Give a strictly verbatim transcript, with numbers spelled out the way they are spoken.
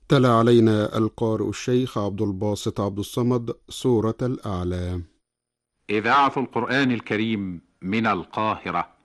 تلا علينا القارئ الشيخ عبد الباسط عبد الصمد سورة الأعلى. إذاعة القرآن الكريم من القاهرة.